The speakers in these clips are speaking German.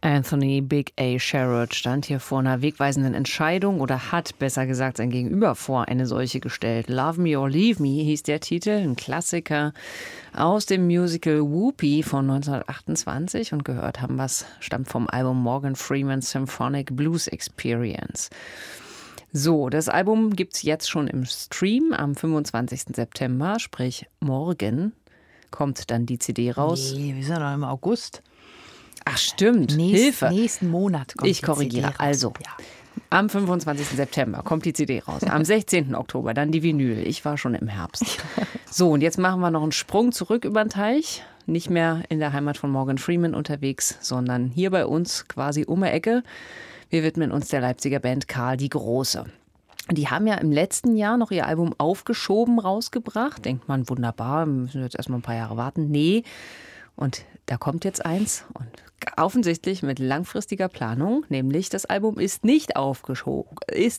Anthony Big A. Sherrod stand hier vor einer wegweisenden Entscheidung oder hat, besser gesagt, sein Gegenüber vor eine solche gestellt. Love Me or Leave Me hieß der Titel, ein Klassiker aus dem Musical Whoopi von 1928 und gehört haben wir es, stammt vom Album Morgan Freeman's Symphonic Blues Experience. So, das Album gibt es jetzt schon im Stream am 25. September, sprich morgen kommt dann die CD raus. Nee, wir sind doch im August. Ach stimmt, Hilfe. Nächsten Monat kommt ich korrigiere. die CD raus. Also, am 25. September kommt die CD raus. Am 16. Oktober dann die Vinyl. Ich war schon im Herbst. So, und jetzt machen wir noch einen Sprung zurück über den Teich. Nicht mehr in der Heimat von Morgan Freeman unterwegs, sondern hier bei uns quasi um die Ecke. Wir widmen uns der Leipziger Band Karl die Große. Die haben ja im letzten Jahr noch ihr Album Aufgeschoben rausgebracht. Denkt man, wunderbar, wir müssen jetzt erstmal ein paar Jahre warten. Nee. Und da kommt jetzt eins und offensichtlich mit langfristiger Planung, nämlich das Album ist nicht aufgehoben.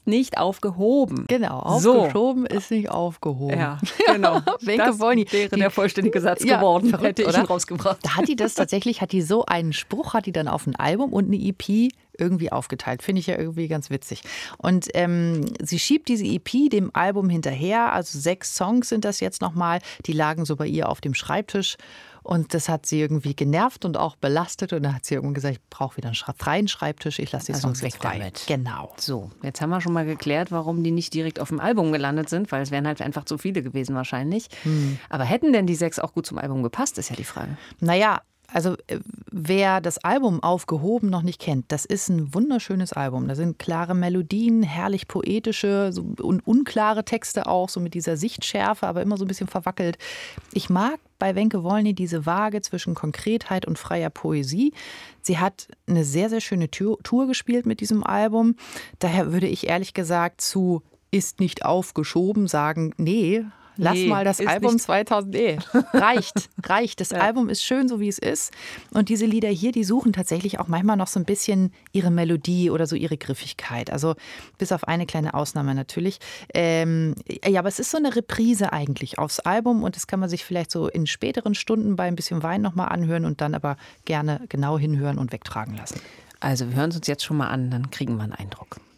Genau, aufgeschoben ist nicht aufgehoben. Ja, genau. Das wäre der vollständige Satz geworden, verrückt, hätte ich oder? ihn rausgebracht. Da hat die so einen Spruch, hat die dann auf ein Album und eine EP irgendwie aufgeteilt. Finde ich ja irgendwie ganz witzig. Und sie schiebt diese EP dem Album hinterher, also 6 Songs sind das jetzt nochmal, die lagen so bei ihr auf dem Schreibtisch. Und das hat sie irgendwie genervt und auch belastet. Und da hat sie irgendwann gesagt, ich brauche wieder einen freien Schreibtisch. Ich lasse die Songs weg frei. Damit. Genau. So, jetzt haben wir schon mal geklärt, warum die nicht direkt auf dem Album gelandet sind, weil es wären halt einfach zu viele gewesen wahrscheinlich. Aber hätten denn die 6 auch gut zum Album gepasst, ist ja die Frage. Naja, also wer das Album Aufgehoben noch nicht kennt, das ist ein wunderschönes Album. Da sind klare Melodien, herrlich poetische und unklare Texte auch, so mit dieser Sichtschärfe, aber immer so ein bisschen verwackelt. Ich mag bei Wenke Wolny diese Waage zwischen Konkretheit und freier Poesie. Sie hat eine sehr, sehr schöne Tour gespielt mit diesem Album. Daher würde ich ehrlich gesagt zu Ist nicht aufgeschoben sagen, nee, lass mal das Album 2000. Reicht. Das Album ist schön, so wie es ist. Und diese Lieder hier, die suchen tatsächlich auch manchmal noch so ein bisschen ihre Melodie oder so ihre Griffigkeit. Also bis auf eine kleine Ausnahme natürlich. Ja, aber es ist so eine Reprise eigentlich aufs Album. Und das kann man sich vielleicht so in späteren Stunden bei ein bisschen Wein nochmal anhören und dann aber gerne genau hinhören und wegtragen lassen. Also wir hören es uns jetzt schon mal an, dann kriegen wir einen Eindruck.